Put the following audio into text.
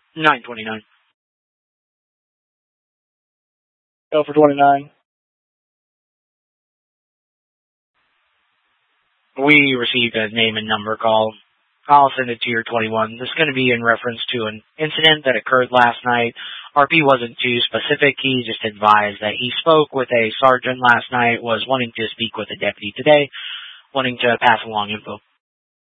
929. Go for 29. We received a name and number call. I'll send it to your 21. This is going to be in reference to an incident that occurred last night. RP wasn't too specific. He just advised that he spoke with a sergeant last night, was wanting to speak with a deputy today, wanting to pass along info.